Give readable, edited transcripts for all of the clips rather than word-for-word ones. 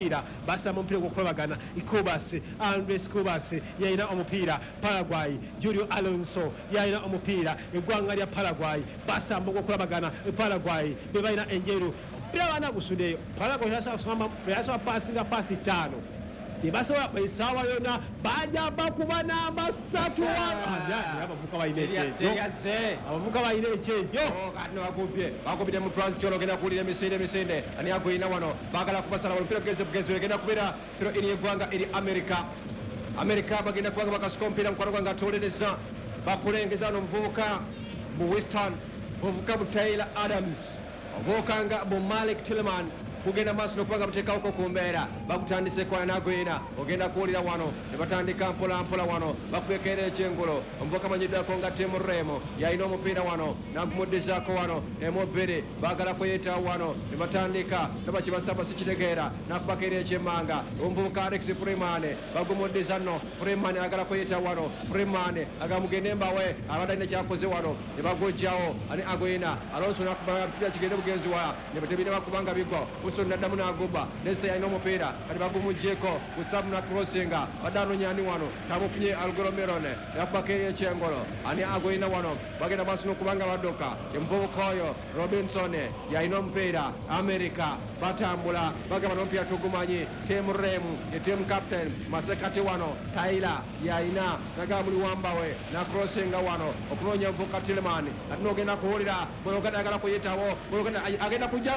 basa mu mpira gwokulabagana Ikubase Andres Kubase yalina omupiira Paraguay Julio Alonso yalina omupiira eggwanga lya Paraguay basa mu gwokulabagana Paraguay bebalina enjeru omupiira bana gusudeyo Paraguay yasa passinga pasi 5 tebasobola esawa yona bajja bakuba namba 3 abavuka balina ekyejo bakubide mu transition ogenda kuwulira emisinde ani agoyina wano bagala kubasala mpira bugezi egenda kubeera firo eri eggwanga eri America bagenda kubanga bakasuka omupiira mukwano gwange atolereza bakulengeza wano omuvubuka mu Western ovuka mu Taylor Adams ovubuka nga mu Malik Tillman kugenda maaso n'okubanga bateekawoko ku mbeera bakutandise kwa nagoyina ogenda kuwulira wano ne batandika mpola wano bakubekeera ekyengolo omuvuka manyiddwako nga Tim Remo yalina omupiira wano nakumuddizaako wano emobbiri baagala kuyitawo wano ne batandika nabakibasaba sikitegeera nakubakeera ekyemmanga omuvubuka Alex Freeman bagumuddiza nno Freeman agala kuyitawo wano Freeman agamugenda embawe abadde alina kyakoze wano ne bagujjawo ani agoyina Alonso nakubanga mpira kigende bugenzi wa ne batebine bakubanga bigwa naddamu n'agubba nese yalina omupiira kati bagumugyeko gusabu na crossinga badde anonyani wano tamufunye Algoromerone yakubakeera ekyengolo ani agoyina wano bagenda maaso n'okubanga badduka emuvubuka oyo Robinson yalina omupiira America batambula bagamba n'omupiira tugumanyi Tim Remu ye team captain masekati wano Taylor yalina nagamba muli wambawe na crossinga wano okunoonya omuvubuka Tillman ati n'ogenda kuwulira bologanda agala kuyitawo bologanda agenda kujja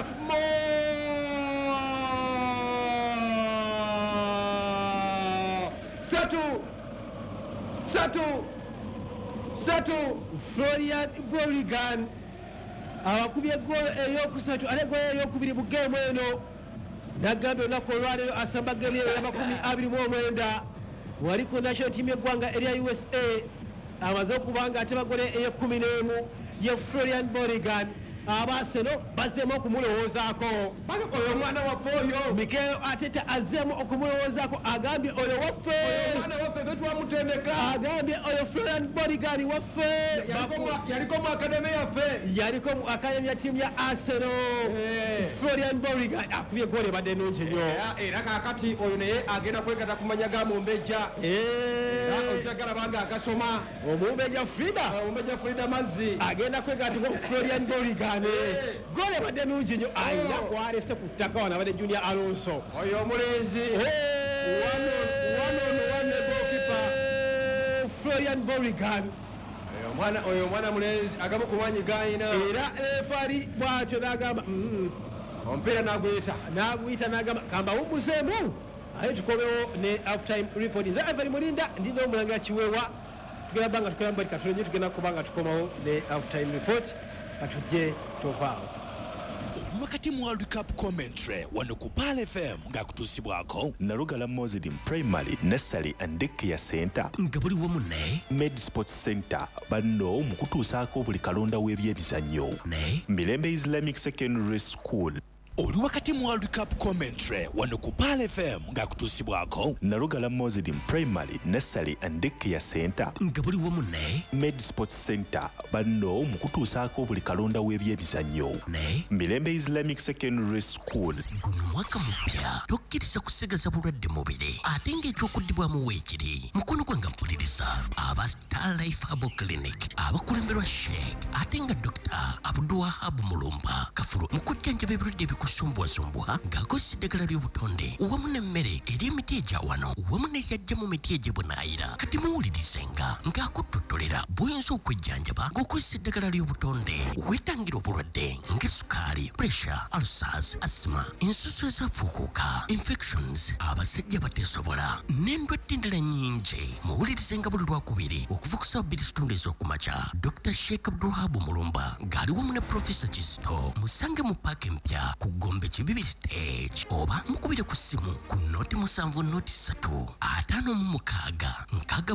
Satu Florian Borigan awakubye goal eyokusatu ale goal eyokubiri mu game eno nagambye olunaku olwaleero asamba game eyo ya 29 wali ku national team y'eggwanga erya USA amaze okubanga ate bagole eyo-11 ye Florian Borigan abaseno bazzeemu okumulowoozaako oyo omwana waffe oyo Mikel Arteta azzeemu okumulowoozaako agambye oyo waffe omwana waffe fe twamutendeka agambye oyo Florian Borigan waffe yaliko mu akademi yaffe yaliko mu akademi ya ttiimu ya Arsenal Florian Borigan akubye goal ebadde ennungi nnyo era kaakati oyo naye agenda kwekata kumanya ga Mumbejja ojagala banga agasoma Omumbejja Frida Mazzi agenda kwekatibwa Florian Borigan gole badde nungi nnyo ayina kwalese ku ttaka wano abadde Junior Alonso oyo omulenzi Florian Borigan oyo omwana mulenzi agamu ku maanyi gayina era efari bwatyo n'agamba omupiira n'aguyita n'agamba kamba wummuzeemu aye tukomewo ne half time report nze Ivan Mulinda ndi n'Omulangira Kiweewa tugenda banga tukola mbali katulenye tugenda kubanga tukomawo ne half time report katujje tovaawo wakati mu World Cup commentary wano ku Pal FM ngakutuusibwako Nalugala Mozidi Primary Nursery and Daycare Center nga buli wamu ne Med Sports Center banno mu kutuusaako buli kalonda w'ebyebizannyo ne Mirembe Islamic Secondary School oli wakati mu World Cup commentary wano ku Pal FM ngakutuusibwako Nalugala Mozidi Primary Nursery and Daycare Center nga buli wamu ne Med Sports Center banno mu kutuusaako buli kalonda w'ebyebizannyo ne Mirembe Islamic Secondary School guno mwaka mupya tokkiriza kusigaza bulwadde mubiri ate ng'ekyokuddibwamu weekiri mukono gwange mpuliriza aba Star Life Herbal Clinic abakulemberwa Sheikh ate nga Dr. Abdulwahab Mulumba kafulu mu kujjanjaba ebirwadde kusumbuwasumbuwa ng'akozesa eddagala ly'obutonde wamu n'emmere ery'emiti egya wano wamu n'eryajja mu miti egy'ebunaayira kati muwulirizenga ng'akuttotolera bw'oyinza okwejjanjaba ng'okozesa eddagala ly'obutonde weetangira obulwadde ng'essukaali pressure ulcers asthma ensusu ezafuukuuka infections abasajja bateesobola n'endwadde endala nnyingi muwulirizenga buli lwakubiri okuva ku ssaawa 2 ez'okumakya Dr. Sheikh Abdulwahab Mulumba ng'ali wamu ne Professor Kizito musange mu paaka empya ku Gombe Kibibi stage oba mukubire ku ssimu ku noti 7 noti 3 5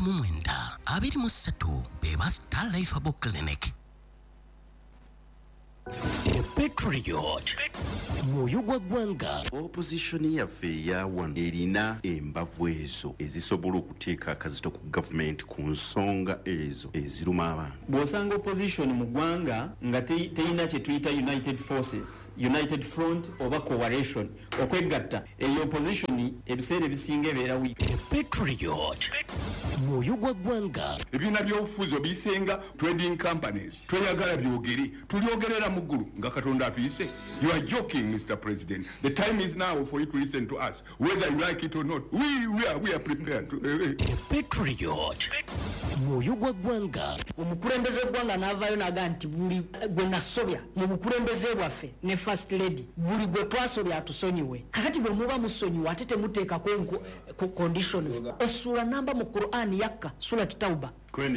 6 2 beba Star Life Herbal Clinic. Patriot mwoyo gwa ggwanga. Opposition yaffe yawan erina embavu ezo ezisobola okuteeka akazito ku gavumenti ku nsonga ezo eziruma abantu. Bw'osanga opposition mu ggwanga nga teyina kye tuyita United Forces, United Front oba Coalition okwegatta, eyo opposition ebiseera ebisinga ebeera wiiki. Patriot mwoyo gwa ggwanga. Ebibiina by'obufuzi obisenga trading companies tweyagala byogeri tulyogerera mu ggulu nga Katonda apiise. You are joking, Mr. President. The time is now for you to listen to us, whether you like it or not. We are prepared to. Patriot mwoyo gwa ggwanga. Omukulembeze gwanga n'avaayo naga nti buli gwe nasobya mu bukulembeze bwaffe ne first lady buli gwe twasobya atusonyiwe. Kakati bwe muba musonyiwe ate temuteekako conditions. Essula namba mu Quran yakka Surat Tauba.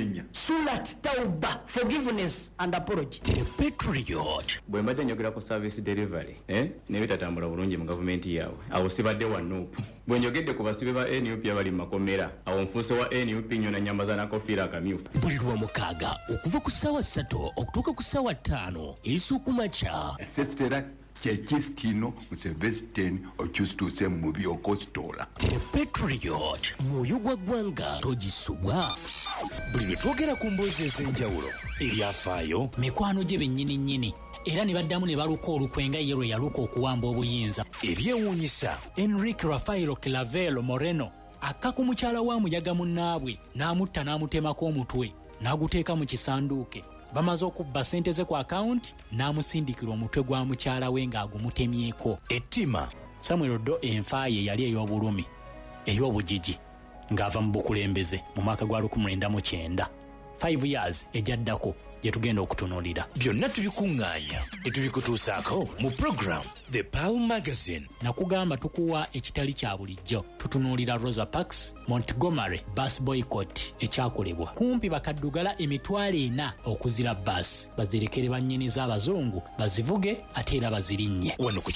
Surat Tauba, forgiveness and apology. Patriot bwe mbadde njogera ku service delivery ne bitatambula bulungi mu gavumenti yaabwe, awo sibadde wa NUP. Bwe njogedde ku basibe ba NUP abali mu makomera, awo nfuuse wa NUP nyona nyambaza na kofiira akamyufu. buli lwamukaaga okuva ku ssaawa 3 okutuuka ku ssaawa 5 ez'okumakya. Sestera kyekistino Museveni okyusituuse mu byokositola. Patriot mwoyo gwa ggwanga togisubwa. buli lwe twogera ku mboozi ez'enjawulo ebyafaayo mikwano gye bennyini era ne baddamu ne baluka olukwe nga ye lwe yaluka okuwamba obuyinza. ebyewuunyisa Enrique Rafaelo Clavelo Moreno akka ku mukyala wa muyaga munnaabwe n'amutta n'amutemako omutwe n'aguteeka mu kisanduuke. Bamaze okubba ssente ze ku akawunti n'amusindikira omutwe gwa mukyala we ng'agumutemyeko. ettima Samuel Oddo enfa ye yali ey'obulumi ey'obugigi ng'ava mu bukulembeze mu mwaka gwa 1999. 5 years ejaddako gye tugenda okutunuulira. byonna tubikuŋŋaanya ne tubikutuusaako mu program The Pearl Magazine. Nakugamba tukuwa ekitali kya bulijjo. Tutunuulira Rosa Parks, Montgomery, bus boycott ekyakolebwa. Kumpi bakaddugala emitwalo 4 okuzira bus. Bazirekere bannyini z'abazungu bazivuge ate era bazirinnye. wano ku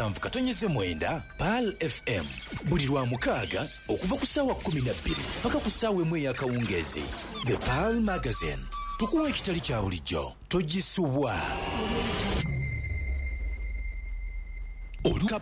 17 Pearl FM buli lwa mukaaga okuva ku ssaawa 12 paka ku ssaawa 1 ey'akawungeezi. The Pearl Magazine tukuwa ekitali kya bulijjo togisubwa.